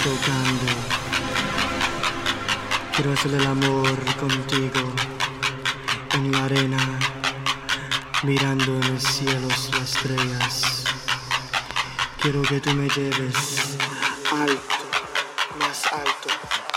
tocando. Quiero hacer el amor contigo en la arena, mirando en el cielo las estrellas. Quiero que tú me lleves alto, más alto.